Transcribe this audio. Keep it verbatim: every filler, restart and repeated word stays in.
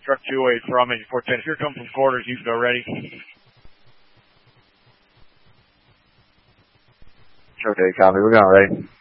Truck two oh eight for all four ten. If you're coming from quarters, you can go ready. Okay, copy. We're going ready.